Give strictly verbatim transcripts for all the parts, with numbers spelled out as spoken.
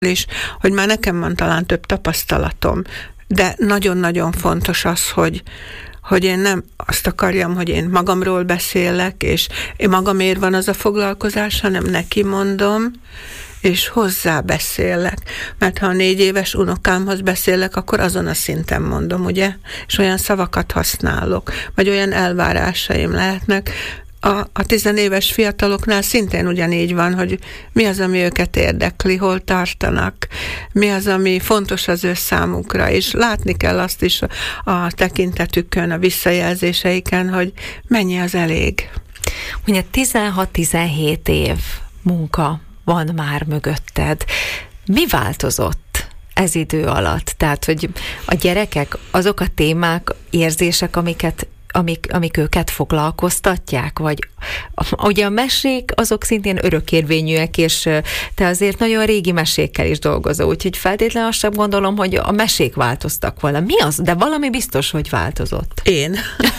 is, hogy már nekem van talán több tapasztalatom, de nagyon-nagyon fontos az, hogy hogy én nem azt akarjam, hogy én magamról beszélek, és én magamért van az a foglalkozás, hanem neki mondom, és hozzá beszélek. Mert ha a négy éves unokámhoz beszélek, akkor azon a szinten mondom, ugye? És olyan szavakat használok, vagy olyan elvárásaim lehetnek. A, a tizenéves fiataloknál szintén ugyanígy van, hogy mi az, ami őket érdekli, hol tartanak, mi az, ami fontos az ő számukra, és látni kell azt is a, a tekintetükön, a visszajelzéseiken, hogy mennyi az elég. Ugye tizenhat-tizenhét év munka van már mögötted. Mi változott ez idő alatt? Tehát, hogy a gyerekek, azok a témák, érzések, amiket Amik, amik őket foglalkoztatják, vagy ugye a mesék azok szintén örökérvényűek, és te azért nagyon régi mesékkel is dolgozol, úgyhogy feltétlenül azt sem gondolom, hogy a mesék változtak volna. Mi az? De valami biztos, hogy változott. Én.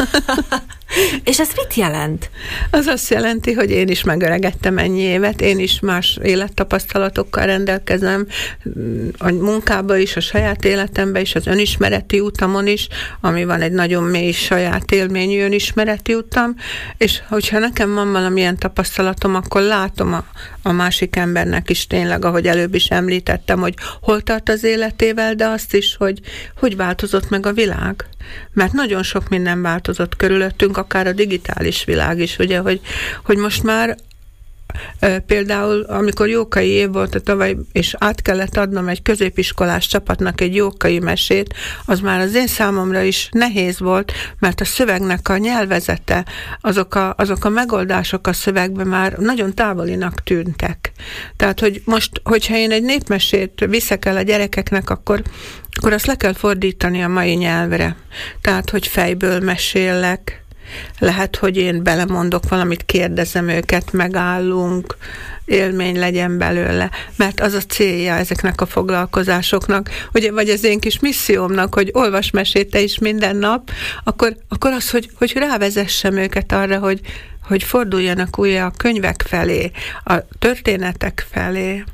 És ez mit jelent? Az azt jelenti, hogy én is megöregettem ennyi évet, én is más élettapasztalatokkal rendelkezem, a munkában is, a saját életemben is, az önismereti utamon is, ami van egy nagyon mély saját élményű önismereti utam, és hogyha nekem van valamilyen tapasztalatom, akkor látom a, a másik embernek is tényleg, ahogy előbb is említettem, hogy hol tart az életével, de azt is, hogy hogy változott meg a világ. Mert nagyon sok minden változott körülöttünk, akár a digitális világ is, ugye, hogy, hogy most már e, például, amikor Jókai év volt a tavaly, és át kellett adnom egy középiskolás csapatnak egy jókai mesét, az már az én számomra is nehéz volt, mert a szövegnek a nyelvezete, azok a, azok a megoldások a szövegben már nagyon távolinak tűntek. Tehát, hogy most, hogyha én egy népmesét viszek el a gyerekeknek, akkor akkor azt le kell fordítani a mai nyelvre. Tehát, hogy fejből mesélek, lehet, hogy én belemondok valamit, kérdezem őket, megállunk, élmény legyen belőle, mert az a célja ezeknek a foglalkozásoknak, ugye, vagy az én kis missziómnak, hogy olvas mesét te is minden nap, akkor, akkor az, hogy, hogy rávezessem őket arra, hogy, hogy forduljanak újra a könyvek felé, a történetek felé.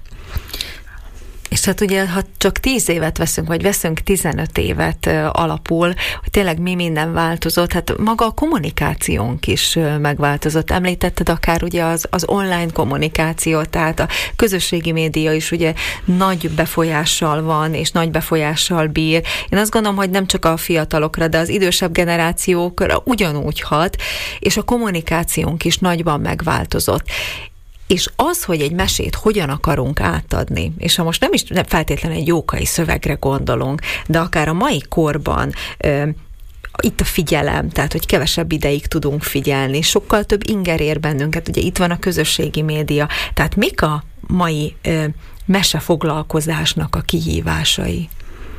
És hát ugye, ha csak tíz évet veszünk, vagy veszünk tizenöt évet alapul, hogy tényleg mi minden változott, hát maga a kommunikációnk is megváltozott. Említetted akár ugye az, az online kommunikáció, tehát a közösségi média is ugye nagy befolyással van, és nagy befolyással bír. Én azt gondolom, hogy nem csak a fiatalokra, de az idősebb generációkra ugyanúgy hat, és a kommunikációnk is nagyban megváltozott. És az, hogy egy mesét hogyan akarunk átadni, és ha most nem is nem feltétlenül egy jókai szövegre gondolunk, de akár a mai korban ö, itt a figyelem, tehát, hogy kevesebb ideig tudunk figyelni, sokkal több inger ér bennünket, ugye itt van a közösségi média, tehát mik a mai ö, mesefoglalkozásnak a kihívásai?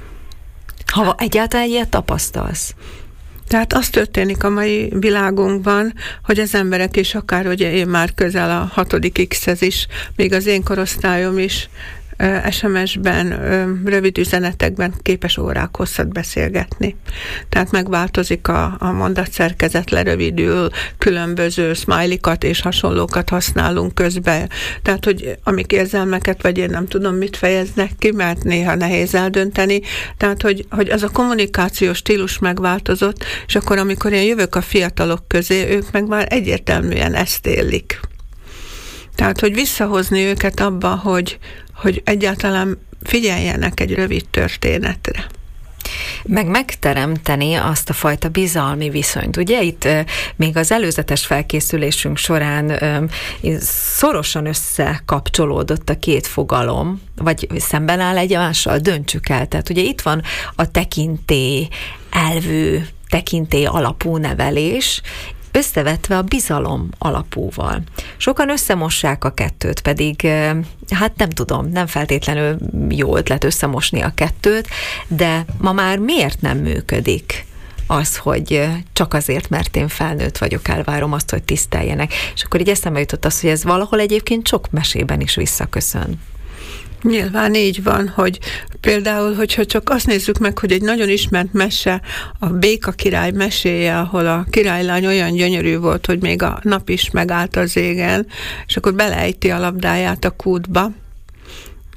Ha egyáltalán ilyet tapasztalsz? Tehát az történik a mai világunkban, hogy az emberek is, akár ugye én már közel a hatodik X-hez is, még az én korosztályom is es em es-ben, rövid üzenetekben képes órák hosszat beszélgetni. Tehát megváltozik a, a mondatszerkezet, lerövidül, különböző smiley-kat és hasonlókat használunk közben. Tehát, hogy amik érzelmeket, vagy én nem tudom, mit fejeznek ki, mert néha nehéz eldönteni. Tehát, hogy, hogy az a kommunikációs stílus megváltozott, és akkor, amikor én jövök a fiatalok közé, ők meg már egyértelműen ezt élik. Tehát, hogy visszahozni őket abba, hogy hogy egyáltalán figyeljenek egy rövid történetre. Meg megteremteni azt a fajta bizalmi viszonyt. Ugye itt e, még az előzetes felkészülésünk során e, szorosan összekapcsolódott a két fogalom, vagy szemben áll egymással, döntsük el. Tehát ugye itt van a tekintély elvű, tekintély alapú nevelés, összevetve a bizalom alapúval. Sokan összemossák a kettőt, pedig hát nem tudom, nem feltétlenül jó ötlet összemosni a kettőt, de ma már miért nem működik az, hogy csak azért, mert én felnőtt vagyok, elvárom azt, hogy tiszteljenek. És akkor így eszembe jutott az, hogy ez valahol egyébként sok mesében is visszaköszön. Nyilván így van, hogy például, hogyha csak azt nézzük meg, hogy egy nagyon ismert mese, a Béka király meséje, ahol a királylány olyan gyönyörű volt, hogy még a nap is megállt az égen, és akkor beleejti a labdáját a kútba,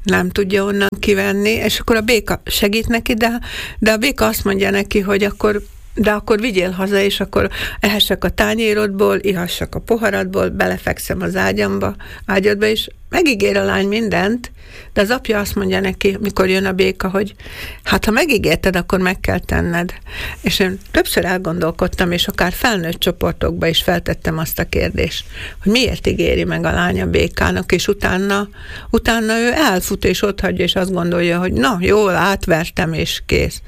nem tudja onnan kivenni, és akkor a béka segít neki, de, de a béka azt mondja neki, hogy akkor de akkor vigyél haza, és akkor ehessek a tányérodból, ihassak a poharadból, belefekszem az ágyamba, ágyadba, és megígér a lány mindent, de az apja azt mondja neki, mikor jön a béka, hogy hát ha megígérted, akkor meg kell tenned. És én többször elgondolkodtam, és akár felnőtt csoportokba is feltettem azt a kérdést, hogy miért ígéri meg a lány a békának, és utána, utána ő elfut, és otthagyja, és azt gondolja, hogy na, jól átvertem, és kész.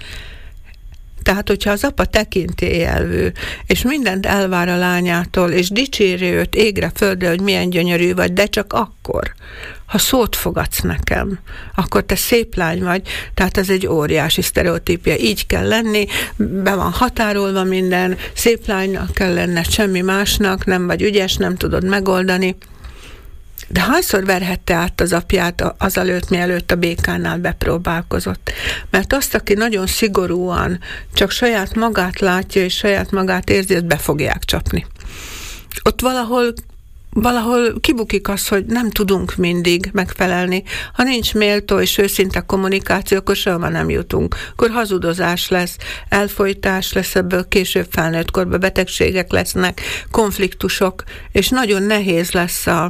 Tehát, hogyha az apa tekintélyelvű, és mindent elvár a lányától, és dicséri őt égre földre, hogy milyen gyönyörű vagy, de csak akkor, ha szót fogadsz nekem, akkor te szép lány vagy, tehát ez egy óriási sztereotípia. Így kell lenni, be van határolva minden, szép lánynak kell lenned, semmi másnak, nem vagy ügyes, nem tudod megoldani. De hányszor verhette át az apját azelőtt, mielőtt a békánál bepróbálkozott? Mert azt, aki nagyon szigorúan csak saját magát látja, és saját magát érzi, ezt be fogják csapni. Ott valahol valahol kibukik az, hogy nem tudunk mindig megfelelni. Ha nincs méltó és őszinte kommunikáció, akkor soha nem jutunk. Akkor hazudozás lesz, elfojtás lesz, ebből később felnőtt korban betegségek lesznek, konfliktusok, és nagyon nehéz lesz a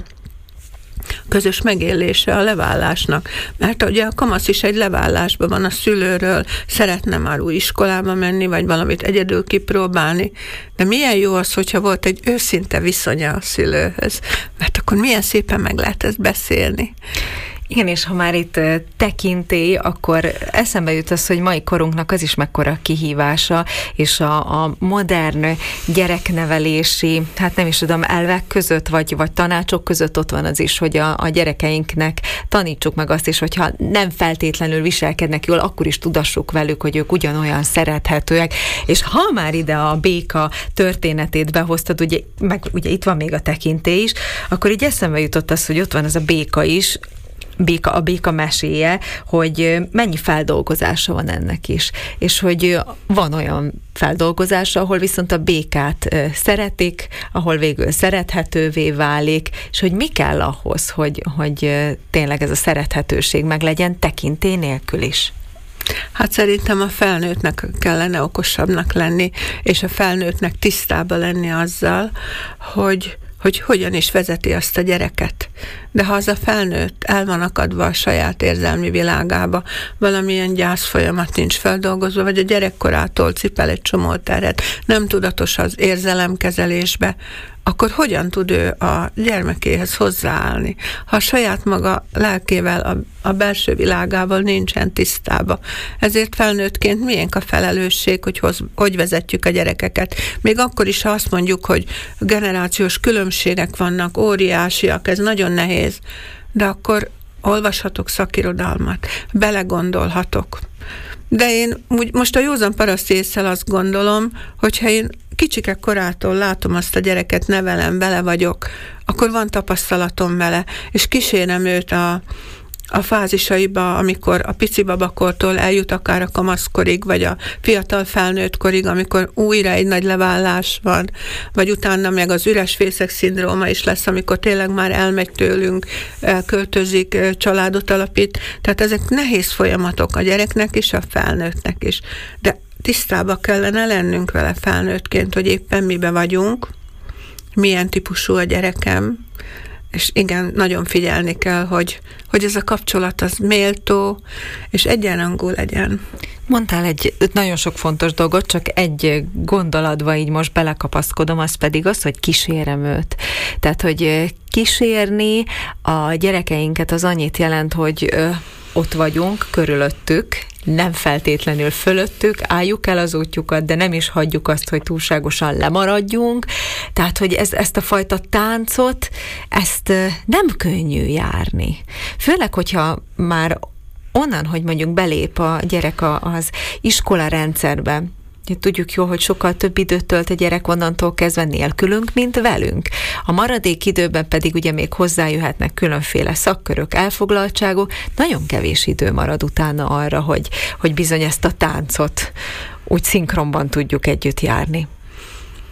közös megélése a leválásnak. Mert ugye a kamasz is egy leválásban van a szülőről, szeretne már új iskolába menni, vagy valamit egyedül kipróbálni. De milyen jó az, hogyha volt egy őszinte viszonya a szülőhöz, mert akkor milyen szépen meg lehet ezt beszélni. Igen, és ha már itt tekintély, akkor eszembe jut az, hogy mai korunknak az is mekkora kihívása, és a, a modern gyereknevelési, hát nem is tudom, elvek között, vagy, vagy tanácsok között ott van az is, hogy a, a gyerekeinknek tanítsuk meg azt is, hogyha nem feltétlenül viselkednek jól, akkor is tudassuk velük, hogy ők ugyanolyan szerethetőek, és ha már ide a béka történetét behoztad, ugye, meg ugye itt van még a tekintély is, akkor így eszembe jutott az, hogy ott van az a béka is, Béka, a béka meséje, hogy mennyi feldolgozása van ennek is, és hogy van olyan feldolgozása, ahol viszont a békát szeretik, ahol végül szerethetővé válik, és hogy mi kell ahhoz, hogy, hogy tényleg ez a szerethetőség meg legyen tekintély nélkül is. Hát szerintem a felnőttnek kellene okosabbnak lenni, és a felnőttnek tisztába lenni azzal, hogy hogy hogyan is vezeti azt a gyereket. De ha az a felnőtt el van akadva a saját érzelmi világába, valamilyen gyászfolyamat nincs feldolgozva, vagy a gyerekkorától cipel egy csomó terhet, nem tudatos az érzelemkezelésbe, akkor hogyan tud ő a gyermekéhez hozzáállni? Ha a saját maga lelkével, a, a belső világával nincsen tisztába. Ezért felnőttként miénk a felelősség, hogy hoz, hogy vezetjük a gyerekeket. Még akkor is, ha azt mondjuk, hogy generációs különbségek vannak, óriásiak, ez nagyon nehéz, de akkor olvashatok szakirodalmat, belegondolhatok. De én most a józan paraszti ésszel azt gondolom, hogyha én kicsike korától látom azt a gyereket, nevelem, vele vagyok, akkor van tapasztalatom vele, és kísérem őt a, a fázisaiba, amikor a pici babakortól eljut akár a kamaszkorig, vagy a fiatal felnőtt korig, amikor újra egy nagy leválás van, vagy utána meg az üres fészek szindróma is lesz, amikor tényleg már elmegy tőlünk, elköltözik, családot alapít. Tehát ezek nehéz folyamatok a gyereknek is, a felnőttnek is. De tisztába kellene lennünk vele felnőttként, hogy éppen mibe vagyunk, milyen típusú a gyerekem, és igen, nagyon figyelni kell, hogy, hogy ez a kapcsolat az méltó, és egyenrangú legyen. Mondtál egy nagyon sok fontos dolgot, csak egy gondolatba így most belekapaszkodom, az pedig az, hogy kísérem őt. Tehát, hogy kísérni a gyerekeinket az annyit jelent, hogy ö, ott vagyunk, körülöttük, nem feltétlenül fölöttük, álljuk el az útjukat, de nem is hagyjuk azt, hogy túlságosan lemaradjunk. Tehát, hogy ez, ezt a fajta táncot, ezt nem könnyű járni. Főleg, hogyha már onnan, hogy mondjuk belép a gyerek az iskola rendszerbe, tudjuk jól, hogy sokkal több időt tölt a gyerek onnantól kezdve nélkülünk, mint velünk. A maradék időben pedig ugye még hozzájöhetnek különféle szakkörök, elfoglaltságok, nagyon kevés idő marad utána arra, hogy, hogy bizony ezt a táncot úgy szinkronban tudjuk együtt járni.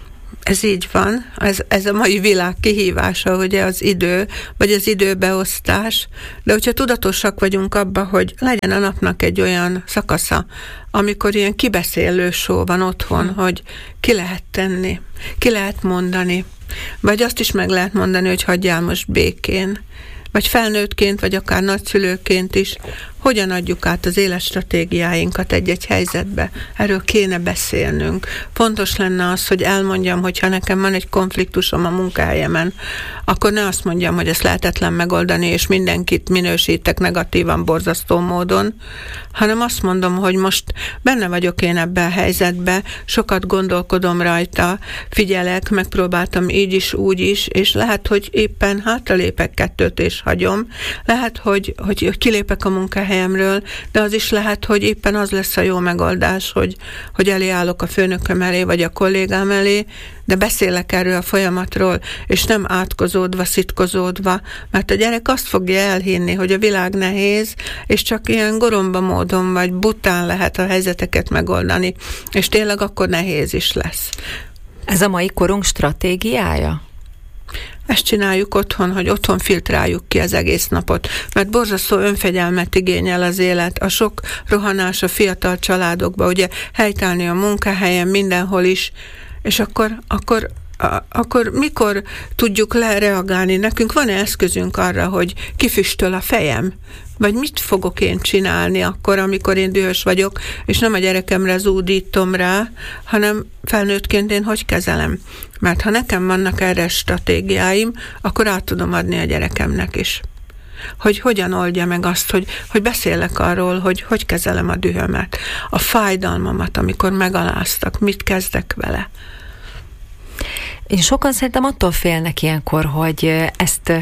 Ez így van, ez, ez a mai világ kihívása, ugye az idő, vagy az időbeosztás, de hogyha tudatosak vagyunk abban, hogy legyen a napnak egy olyan szakasza, amikor ilyen kibeszélő só van otthon, hmm. hogy ki lehet tenni, ki lehet mondani, vagy azt is meg lehet mondani, hogy hagyjál most békén, vagy felnőttként, vagy akár nagyszülőként is, hogyan adjuk át az életstratégiáinkat egy-egy helyzetbe. Erről kéne beszélnünk. Fontos lenne az, hogy elmondjam, hogyha nekem van egy konfliktusom a munkahelyemen, akkor ne azt mondjam, hogy ezt lehetetlen megoldani, és mindenkit minősítek negatívan, borzasztó módon, hanem azt mondom, hogy most benne vagyok én ebben a helyzetben, sokat gondolkodom rajta, figyelek, megpróbáltam így is, úgy is, és lehet, hogy éppen hátralépek kettőt és hagyom, lehet, hogy, hogy kilépek a munkahelyemről, de az is lehet, hogy éppen az lesz a jó megoldás, hogy, hogy elé állok a főnököm elé, vagy a kollégám elé, de beszélek erről a folyamatról, és nem átkozódva, szitkozódva, mert a gyerek azt fogja elhinni, hogy a világ nehéz, és csak ilyen goromba módon, vagy bután lehet a helyzeteket megoldani, és tényleg akkor nehéz is lesz. Ez a mai korunk stratégiája? Ezt csináljuk otthon, hogy otthon filtráljuk ki az egész napot, mert borzasztó önfegyelmet igényel az élet, a sok rohanás a fiatal családokba, ugye helytállni a munkahelyen, mindenhol is, és akkor, akkor, a, akkor mikor tudjuk lereagálni? Nekünk van-e eszközünk arra, hogy kifüstöl a fejem? Vagy mit fogok én csinálni akkor, amikor én dühös vagyok, és nem a gyerekemre zúdítom rá, hanem felnőttként én hogy kezelem? Mert ha nekem vannak erre stratégiáim, akkor át tudom adni a gyerekemnek is. Hogy hogyan oldja meg azt, hogy, hogy beszélek arról, hogy hogy kezelem a dühömet, a fájdalmamat, amikor megaláztak, mit kezdek vele. Én sokan szerintem attól félnek ilyenkor, hogy ezt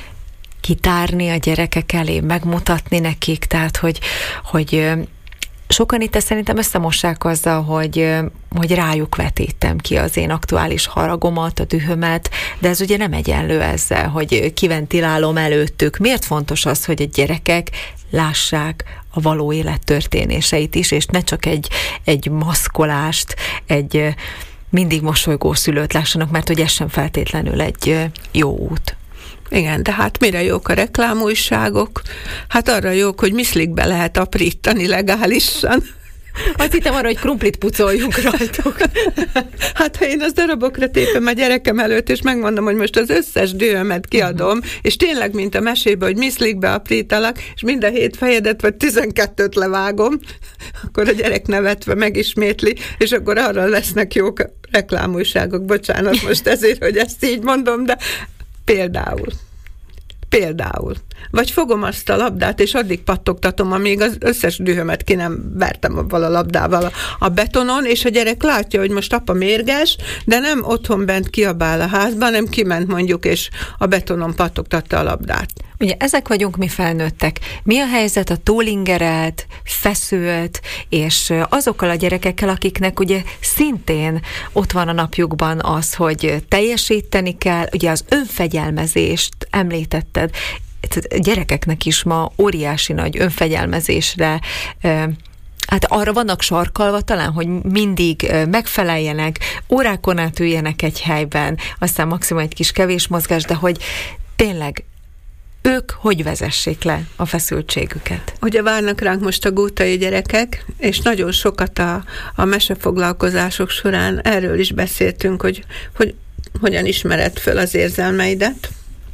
kitárni a gyerekek elé, megmutatni nekik, tehát hogy, hogy sokan itt ezt szerintem összemossák azzal, hogy, hogy rájuk vetítem ki az én aktuális haragomat, a dühömet, de ez ugye nem egyenlő ezzel, hogy kiventilálom előttük. Miért fontos az, hogy a gyerekek lássák a való élet történéseit is, és ne csak egy, egy maszkolást, egy mindig mosolygó szülőt lássanak, mert hogy ez sem feltétlenül egy jó út. Igen, de hát mire jók a reklámújságok? Hát arra jók, hogy miszlikbe lehet aprítani legálisan. Azt hittem arra, hogy krumplit pucoljunk rajtuk. Hát ha én az darabokra tépem a gyerekem előtt, és megmondom, hogy most az összes dühömet kiadom, uh-huh. és tényleg, mint a mesében, hogy miszlikbe aprítalak, és mind a hét fejedet, vagy tizenkettőt levágom, akkor a gyerek nevetve megismétli, és akkor arra lesznek jók reklámújságok. Bocsánat most ezért, hogy ezt így mondom, de például. Például. Vagy fogom azt a labdát, és addig pattogtatom, amíg az összes dühömet ki nem vertem abban a labdával a betonon, és a gyerek látja, hogy most apa mérges, de nem otthon bent kiabál a házban, hanem kiment mondjuk, és a betonon pattogtatta a labdát. Ugye ezek vagyunk mi felnőttek. Mi a helyzet a túlingerelt, feszült, és azokkal a gyerekekkel, akiknek ugye szintén ott van a napjukban az, hogy teljesíteni kell, ugye az önfegyelmezést említetted, a gyerekeknek is ma óriási nagy önfegyelmezésre, hát arra vannak sarkalva talán, hogy mindig megfeleljenek, órákon át üljenek egy helyben, aztán maximum egy kis kevés mozgás, de hogy tényleg ők hogy vezessék le a feszültségüket? Ugye várnak ránk most a gútai gyerekek, és nagyon sokat a, a mesefoglalkozások során erről is beszéltünk, hogy, hogy hogyan ismered föl az érzelmeidet,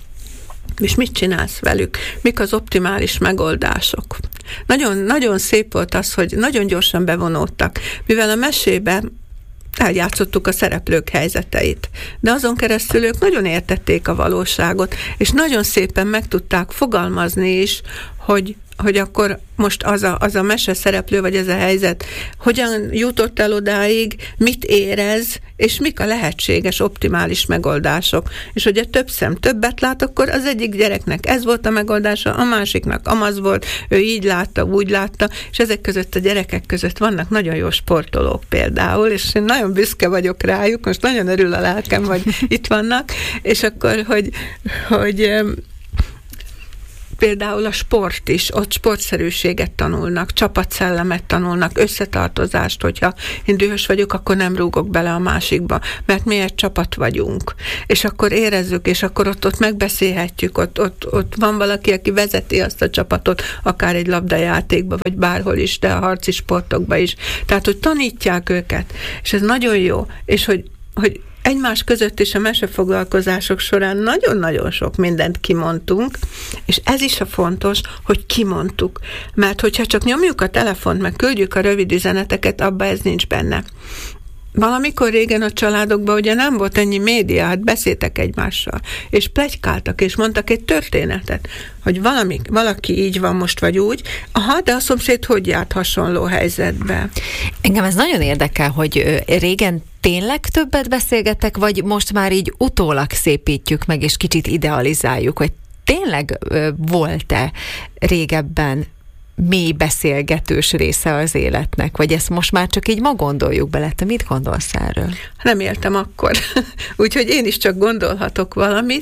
és mit csinálsz velük, mik az optimális megoldások. Nagyon, nagyon szép volt az, hogy nagyon gyorsan bevonódtak, mivel a mesében eljátszottuk a szereplők helyzeteit. De azon keresztül ők nagyon értették a valóságot, és nagyon szépen meg tudták fogalmazni is, hogy, hogy akkor most az a, az a mese szereplő, vagy ez a helyzet, hogyan jutott el odáig, mit érez, és mik a lehetséges, optimális megoldások. És hogyha több szem többet lát, akkor az egyik gyereknek ez volt a megoldása, a másiknak amaz volt, ő így látta, úgy látta, és ezek között a gyerekek között vannak nagyon jó sportolók például, és én nagyon büszke vagyok rájuk, most nagyon örül a lelkem, hogy itt vannak, és akkor, hogy, hogy például a sport is, ott sportszerűséget tanulnak, csapatszellemet tanulnak, összetartozást, hogyha én dühös vagyok, akkor nem rúgok bele a másikba, mert mi egy csapat vagyunk. És akkor érezzük, és akkor ott, ott megbeszélhetjük, ott, ott, ott van valaki, aki vezeti azt a csapatot, akár egy labdajátékba, vagy bárhol is, de a harci sportokba is. Tehát, hogy tanítják őket, és ez nagyon jó, és hogy, hogy egymás között is a mesefoglalkozások során nagyon-nagyon sok mindent kimondtunk, és ez is a fontos, hogy kimondtuk. Mert hogyha csak nyomjuk a telefont, meg küldjük a rövid üzeneteket, abba ez nincs benne. Valamikor régen a családokban ugye nem volt ennyi média, hát beszéltek egymással, és pletykáltak, és mondtak egy történetet, hogy valami, valaki így van most, vagy úgy, aha, de a szomszéd hogy járt hasonló helyzetbe. Engem ez nagyon érdekel, hogy régen tényleg többet beszélgettek, vagy most már így utólag szépítjük meg, és kicsit idealizáljuk, hogy tényleg volt-e régebben mély beszélgetős része az életnek, vagy ezt most már csak így ma gondoljuk bele. Te mit gondolsz erről? Nem éltem akkor. Úgyhogy én is csak gondolhatok valamit,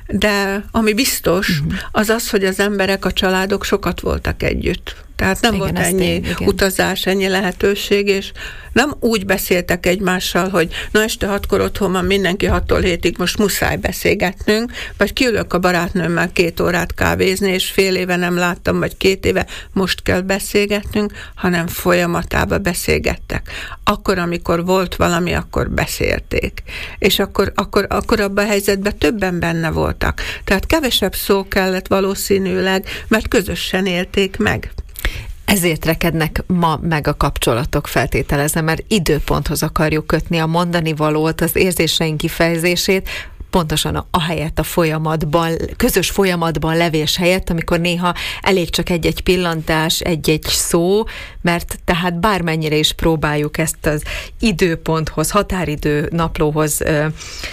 de ami biztos, uh-huh. az az, hogy az emberek, a családok sokat voltak együtt. Tehát nem igen, volt ennyi én, utazás, ennyi lehetőség, és nem úgy beszéltek egymással, hogy na este hatkor otthon van mindenki hattól hétig, most muszáj beszélgetnünk, vagy kiülök a barátnőmmel két órát kávézni, és fél éve nem láttam, vagy két éve, most kell beszélgetnünk, hanem folyamatában beszélgettek. Akkor, amikor volt valami, akkor beszélték. És akkor, akkor, akkor abban a helyzetben többen benne voltak. Tehát kevesebb szó kellett valószínűleg, mert közösen élték meg. Ezért rekednek ma meg a kapcsolatok, feltételezem, mert időponthoz akarjuk kötni a mondani valót, az érzéseink kifejezését, pontosan a helyett a folyamatban, közös folyamatban levés helyett, amikor néha elég csak egy-egy pillantás, egy-egy szó, mert tehát bármennyire is próbáljuk ezt az időponthoz, határidő naplóhoz ö,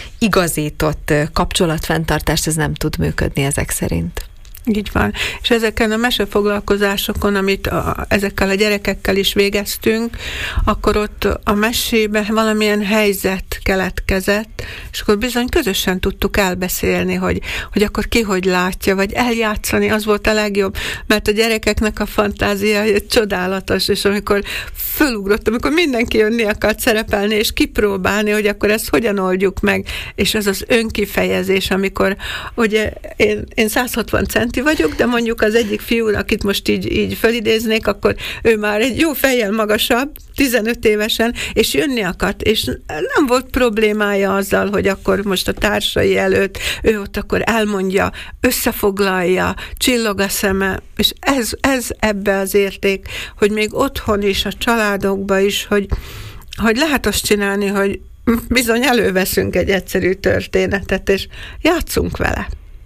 igazított ö, kapcsolatfenntartást, ez nem tud működni ezek szerint. Így van. És ezeken a mesefoglalkozásokon, amit a, ezekkel a gyerekekkel is végeztünk, akkor ott a mesébe valamilyen helyzet keletkezett, és akkor bizony közösen tudtuk elbeszélni, hogy, hogy akkor ki hogy látja, vagy eljátszani, az volt a legjobb, mert a gyerekeknek a fantázia csodálatos, és amikor fölugrott, amikor mindenki jönni akart szerepelni, és kipróbálni, hogy akkor ezt hogyan oldjuk meg, és az az önkifejezés, amikor ugye én, én száz hatvan centi vagyok, de mondjuk az egyik fiú, akit most így, így felidéznék, akkor ő már egy jó fejjel magasabb, tizenöt évesen, és jönni akart, és nem volt problémája azzal, hogy akkor most a társai előtt ő ott akkor elmondja, összefoglalja, csillog a szeme, és ez, ez ebbe az érték, hogy még otthon is, a családokban is, hogy, hogy lehet azt csinálni, hogy bizony előveszünk egy egyszerű történetet, és játszunk vele.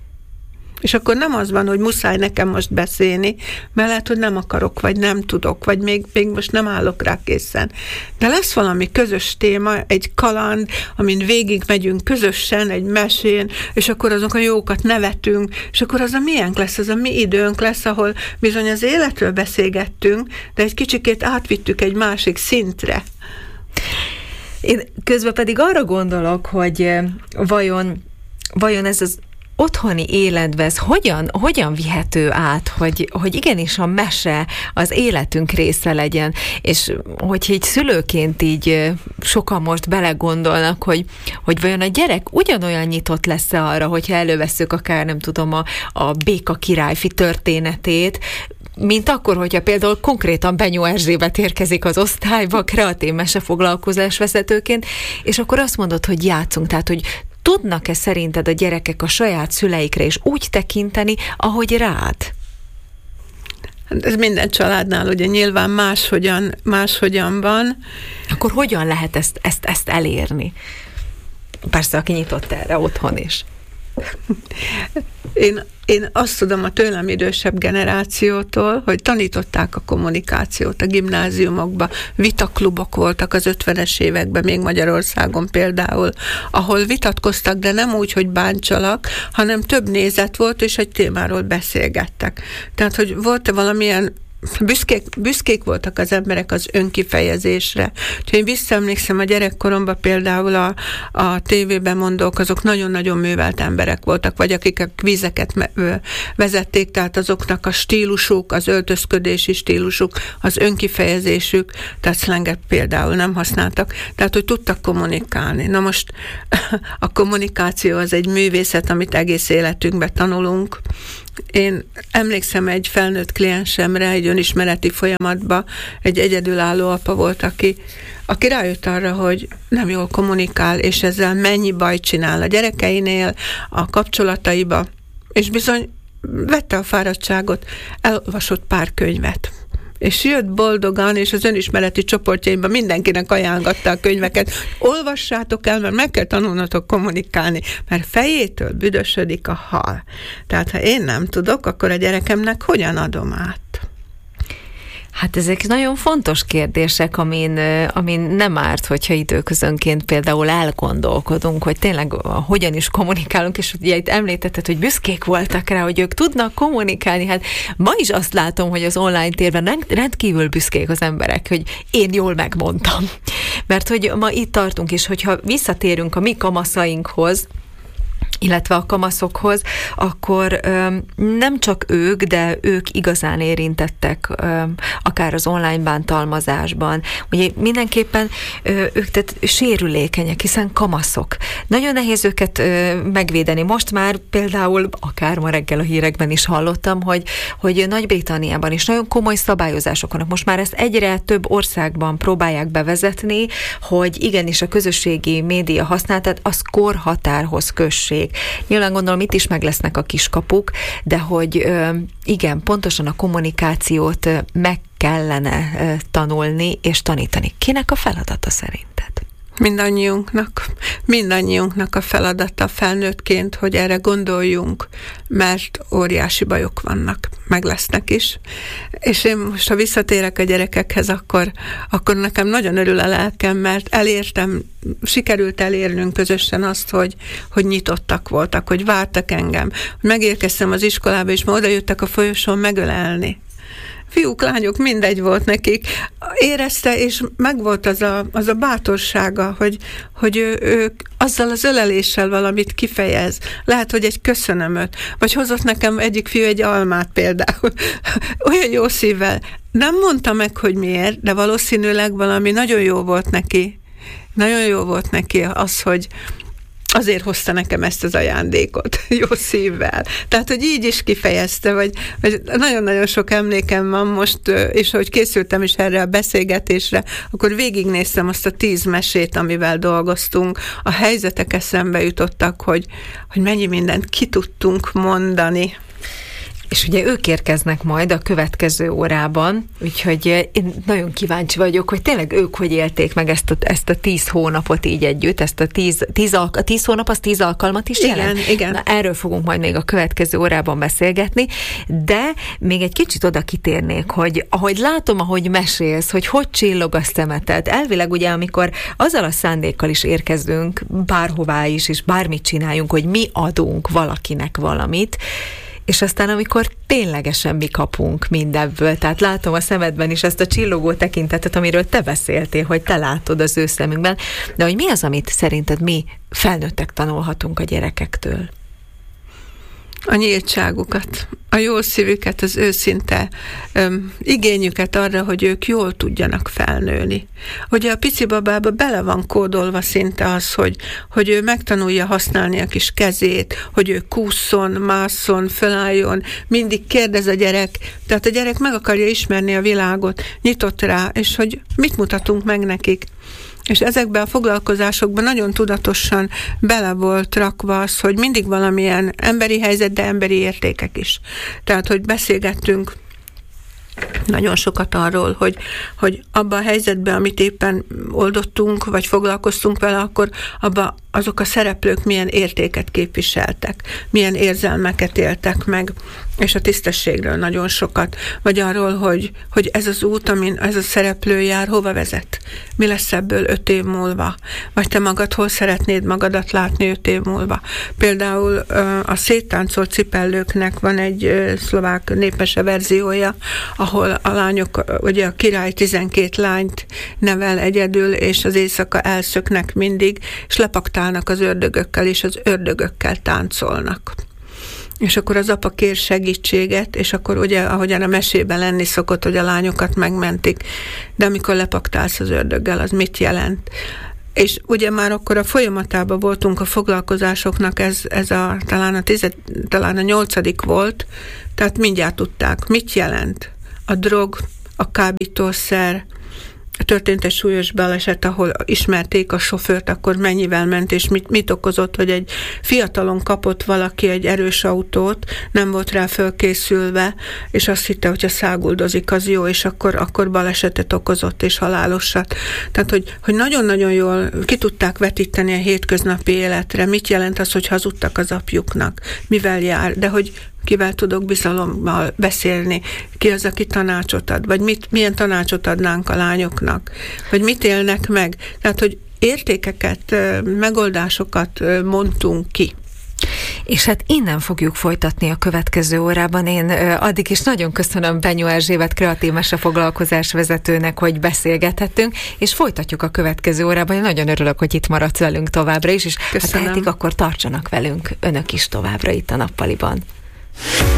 És akkor nem az van, hogy muszáj nekem most beszélni, mert lehet, hogy nem akarok, vagy nem tudok, vagy még, még most nem állok rá készen. De lesz valami közös téma, egy kaland, amin végig megyünk közösen, egy mesén, és akkor azok a jókat nevetünk, és akkor az a miénk lesz, az a mi időnk lesz, ahol bizony az életről beszélgettünk, de egy kicsikét átvittük egy másik szintre. Én közben pedig arra gondolok, hogy vajon, vajon ez az otthoni életben ez hogyan, hogyan vihető át, hogy, hogy igenis a mese az életünk része legyen, és hogy így szülőként így sokan most belegondolnak, hogy, hogy vajon a gyerek ugyanolyan nyitott lesz-e arra, hogyha elővesszük akár nem tudom a, a Béka királyfi történetét, mint akkor, hogyha például konkrétan Benyó Erzsébet érkezik az osztályba kreatív mesefoglalkozás vezetőként, és akkor azt mondod, hogy játszunk, tehát, hogy tudnak-e szerinted a gyerekek a saját szüleikre is úgy tekinteni, ahogy rád? Ez minden családnál ugye nyilván máshogyan, máshogyan van. Akkor hogyan lehet ezt, ezt, ezt elérni? Persze, aki nyitott erre otthon is. Én, én azt tudom a tőlem idősebb generációtól, hogy tanították a kommunikációt a gimnáziumokban. Vitaklubok voltak az ötvenes években, még Magyarországon például, ahol vitatkoztak, de nem úgy, hogy bántsalak, hanem több nézet volt, és egy témáról beszélgettek. Tehát, hogy volt-e valamilyen büszkék, büszkék voltak az emberek az önkifejezésre. Úgyhogy én visszaemlékszem a gyerekkoromban például a, a tévében mondók, azok nagyon-nagyon művelt emberek voltak, vagy akik a vízeket vezették, tehát azoknak a stílusuk, az öltözködési stílusuk, az önkifejezésük, tehát szlenget például nem használtak, tehát hogy tudtak kommunikálni. Na most a kommunikáció az egy művészet, amit egész életünkben tanulunk. Én emlékszem egy felnőtt kliensemre, egy önismereti folyamatban, egy egyedülálló apa volt, aki, aki rájött arra, hogy nem jól kommunikál, és ezzel mennyi bajt csinál a gyerekeinél, a kapcsolataiba, és bizony vette a fáradtságot, elolvasott pár könyvet. És jött boldogan, és az önismereti csoportjaimban mindenkinek ajánlgatta a könyveket. Olvassátok el, mert meg kell tanulnotok kommunikálni, mert fejétől büdösödik a hal. Tehát, ha én nem tudok, akkor a gyerekemnek hogyan adom át? Hát ezek nagyon fontos kérdések, amin, amin nem árt, hogyha időközönként például elgondolkodunk, hogy tényleg hogyan is kommunikálunk, és ugye itt említetted, hogy büszkék voltak rá, hogy ők tudnak kommunikálni. Hát ma is azt látom, hogy az online térben rendkívül büszkék az emberek, hogy én jól megmondtam. Mert hogy ma itt tartunk, és hogyha visszatérünk a mi kamaszainkhoz, illetve a kamaszokhoz, akkor öm, nem csak ők, de ők igazán érintettek öm, akár az online bántalmazásban. Ugye mindenképpen ö, ők tehát sérülékenyek, hiszen kamaszok. Nagyon nehéz őket ö, megvédeni. Most már például, akár ma reggel a hírekben is hallottam, hogy, hogy Nagy-Britanniában is nagyon komoly szabályozások vannak. Most már ezt egyre több országban próbálják bevezetni, hogy igenis a közösségi média használatát az korhatárhoz kössék. Nyilván gondolom, itt is meg lesznek a kiskapuk, de hogy igen, pontosan a kommunikációt meg kellene tanulni és tanítani. Kinek a feladata szerinted? Mindannyiunknak. Mindannyiunknak a feladata felnőttként, hogy erre gondoljunk, mert óriási bajok vannak, meg lesznek is. És én most, ha visszatérek a gyerekekhez, akkor, akkor nekem nagyon örül a lelkem, mert elértem, sikerült elérnünk közösen azt, hogy, hogy nyitottak voltak, hogy vártak engem. Megérkeztem az iskolába, és ma oda jöttek a folyosón megölelni. Fiúk, lányok, mindegy volt nekik. Érezte, és megvolt az a, az a bátorsága, hogy, hogy ő, ők azzal az öleléssel valamit kifejez. Lehet, hogy egy köszönömöt. Vagy hozott nekem egyik fiú egy almát például. Olyan jó szívvel. Nem mondta meg, hogy miért, de valószínűleg valami nagyon jó volt neki. Nagyon jó volt neki az, hogy azért hozta nekem ezt az ajándékot, jó szívvel. Tehát, hogy így is kifejezte, vagy, vagy nagyon-nagyon sok emlékem van most, és ahogy készültem is erre a beszélgetésre, akkor végignéztem azt a tíz mesét, amivel dolgoztunk. A helyzetek eszembe jutottak, hogy, hogy mennyi mindent ki tudtunk mondani. És ugye ők érkeznek majd a következő órában, úgyhogy én nagyon kíváncsi vagyok, hogy tényleg ők hogy élték meg ezt a, ezt a tíz hónapot így együtt, ezt a tíz, tíz, a tíz hónap, az tíz alkalmat is jelent? Igen, igen. Na, erről fogunk majd még a következő órában beszélgetni, de még egy kicsit oda kitérnék, hogy ahogy látom, ahogy mesélsz, hogy hogy csillog a szemeted. Elvileg ugye, amikor azzal a szándékkal is érkezünk, bárhová is, és bármit csináljunk, hogy mi adunk valakinek valamit, és aztán amikor ténylegesen mi kapunk mindebből, tehát látom a szemedben is ezt a csillogó tekintetet, amiről te beszéltél, hogy te látod az ő szemünkben, de hogy mi az, amit szerinted mi felnőttek tanulhatunk a gyerekektől? A nyíltságukat, a jó szívüket, az őszinte öm, igényüket arra, hogy ők jól tudjanak felnőni. Ugye a pici babába bele van kódolva szinte az, hogy, hogy ő megtanulja használni a kis kezét, hogy ő kússzon, másszon, fölálljon, mindig kérdez a gyerek, tehát a gyerek meg akarja ismerni a világot, nyitott rá, és hogy mit mutatunk meg nekik. És ezekben a foglalkozásokban nagyon tudatosan bele volt rakva az, hogy mindig valamilyen emberi helyzet, de emberi értékek is. Tehát, hogy beszélgettünk nagyon sokat arról, hogy, hogy abban a helyzetben, amit éppen oldottunk, vagy foglalkoztunk vele, akkor abban azok a szereplők milyen értéket képviseltek, milyen érzelmeket éltek meg. és a tisztességről nagyon sokat, vagy arról, hogy, hogy ez az út, amin ez a szereplő jár, hova vezet? Mi lesz ebből öt év múlva? Vagy te magad hol szeretnéd magadat látni öt év múlva? Például a széttáncolt cipellőknek van egy szlovák népmese verziója, ahol a lányok, ugye a király tizenkét lányt nevel egyedül, és az éjszaka elszöknek mindig, és lepaktálnak az ördögökkel, és az ördögökkel táncolnak. És akkor az apa kér segítséget, és akkor ugye, ahogyan a mesében lenni szokott, hogy a lányokat megmentik, de amikor lepaktálsz az ördöggel, az mit jelent? És ugye már akkor a folyamatában voltunk a foglalkozásoknak, ez, ez a, talán, a tized, talán a nyolcadik volt, tehát mindjárt tudták, mit jelent a drog, a kábítószer. Történt egy súlyos baleset, ahol ismerték a sofőrt, akkor mennyivel ment, és mit, mit okozott, hogy egy fiatalon kapott valaki egy erős autót, nem volt rá fölkészülve, és azt hitte, hogyha száguldozik, az jó, és akkor, akkor balesetet okozott, és halálosat. Tehát, hogy, hogy nagyon-nagyon jól ki tudták vetíteni a hétköznapi életre, mit jelent az, hogy hazudtak az apjuknak, mivel jár, de hogy kivel tudok bizalommal beszélni, ki az, aki tanácsot ad, vagy mit, milyen tanácsot adnánk a lányoknak, vagy mit élnek meg. Tehát, hogy értékeket, megoldásokat mondtunk ki. És hát innen fogjuk folytatni a következő órában. Én addig is nagyon köszönöm Benyó Erzsébet kreatív mesefoglalkozás vezetőnek, hogy beszélgethettünk, és folytatjuk a következő órában. Én nagyon örülök, hogy itt maradsz velünk továbbra is, és köszönöm. Ha tehetik, akkor tartsanak velünk önök is továbbra itt a Nappaliban.